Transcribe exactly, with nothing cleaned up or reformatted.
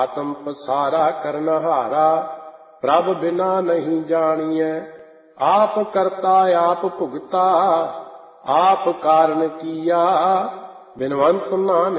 ਆਤਮ ਪਸਾਰਾ ਕਰਨਹਾਰਾ, ਪ੍ਰਭ ਬਿਨਾ ਨਹੀਂ ਜਾਣੀਐ। ਆਪ ਕਰਤਾ ਆਪ ਭੁਗਤਾ, ਆਪ ਕਾਰਨ ਕੀਆ, ਬਿਨਵੰਤ ਨਾਨਕ